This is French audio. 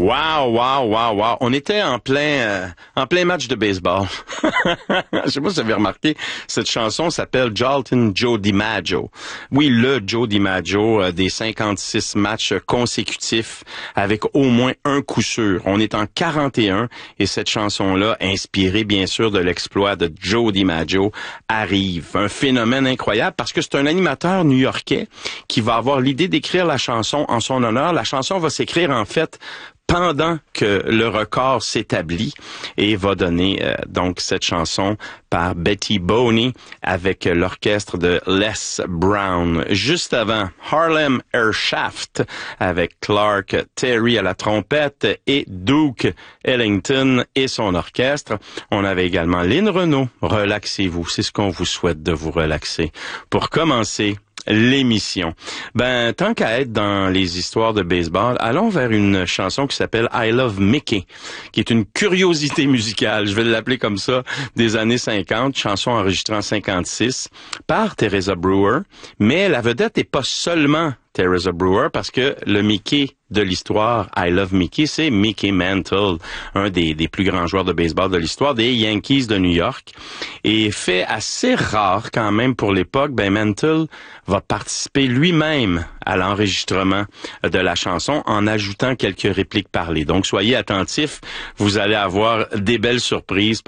Wow, wow, wow, wow. On était en plein match de baseball. Je sais pas si vous avez remarqué, cette chanson s'appelle Joltin' Joe DiMaggio. Oui, le Joe DiMaggio des 56 matchs consécutifs avec au moins un coup sûr. On est en 41 et cette chanson-là, inspirée bien sûr de l'exploit de Joe DiMaggio, arrive. Un phénomène incroyable parce que c'est un animateur new-yorkais qui va avoir l'idée d'écrire la chanson en son honneur. La chanson va s'écrire en fait pendant que le record s'établit et va donner donc cette chanson par Betty Boney avec l'orchestre de Les Brown. Juste avant, Harlem Airshaft avec Clark Terry à la trompette et Duke Ellington et son orchestre. On avait également Lynn Renaud. Relaxez-vous, c'est ce qu'on vous souhaite de vous relaxer. Pour commencer l'émission. Tant qu'à être dans les histoires de baseball, allons vers une chanson qui s'appelle I Love Mickey, qui est une curiosité musicale, je vais l'appeler comme ça, des années 50, chanson enregistrée en 56 par Teresa Brewer, mais la vedette n'est pas seulement Teresa Brewer, parce que le Mickey de l'histoire, I Love Mickey, c'est Mickey Mantle, un des plus grands joueurs de baseball de l'histoire des Yankees de New York. Et fait assez rare quand même pour l'époque, Mantle va participer lui-même à l'enregistrement de la chanson en ajoutant quelques répliques parlées. Donc soyez attentifs, vous allez avoir des belles surprises.